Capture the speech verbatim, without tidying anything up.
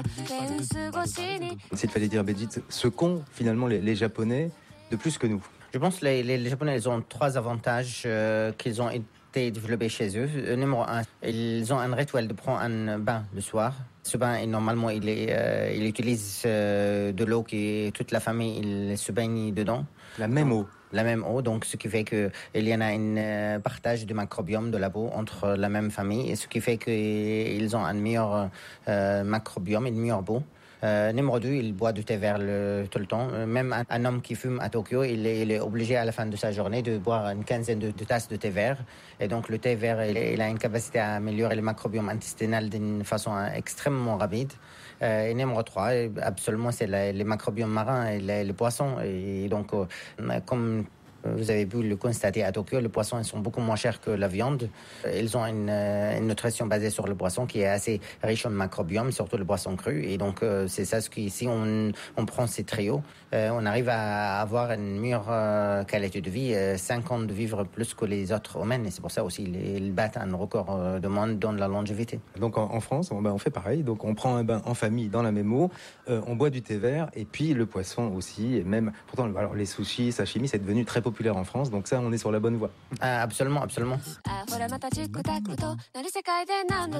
S'il fallait dire, Béjit, ce qu'ont finalement les, les Japonais de plus que nous. Je pense que les, les, les Japonais ils ont trois avantages euh, qu'ils ont été développés chez eux. Euh, numéro un, ils ont un rituel de prendre un bain le soir. Ce bain, normalement, il, est, euh, il utilise euh, de l'eau qui toute la famille il se baigne dedans. La même eau. La même eau, donc ce qui fait qu'il y en a un euh, partage du microbiome de la peau entre la même famille, et ce qui fait qu'ils ont un meilleur euh, microbiome, une meilleure peau. Euh, numéro deux, il boit du thé vert le, tout le temps. Euh, même un, un homme qui fume à Tokyo, il est, il est obligé à la fin de sa journée de boire une quinzaine de, de tasses de thé vert. Et donc le thé vert, il, il a une capacité à améliorer le microbiome intestinal d'une façon extrêmement rapide. Euh, et numéro trois, absolument, c'est la, les microbiomes marins et les, les poissons. Et donc, euh, comme vous avez pu le constater à Tokyo, les poissons ils sont beaucoup moins chers que la viande. Ils ont une, une nutrition basée sur le poisson qui est assez riche en microbiomes, surtout le poisson cru. Et donc, euh, c'est ça ce qui, si on, on prend ces trios, euh, on arrive à avoir une meilleure euh, qualité de vie, euh, cinq ans de vivre plus que les autres humains. Et c'est pour ça aussi qu'ils battent un record euh, de monde dans la longévité. Donc en, en France, on, ben, on fait pareil. Donc on prend un bain en famille dans la même eau, euh, on boit du thé vert et puis le poisson aussi. Et même, pourtant, alors les sushis, sashimi, c'est devenu très populaire en France, donc ça, on est sur la bonne voie. Ah, absolument, absolument.